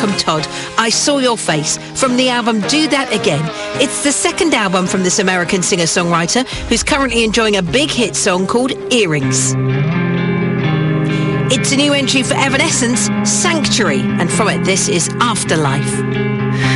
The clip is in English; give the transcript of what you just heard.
Malcolm Todd, I Saw Your Face, from the album Do That Again. It's the second album from this American singer-songwriter who's currently enjoying a big hit song called Earrings. It's a new entry for Evanescence, Sanctuary, and from it this is Afterlife.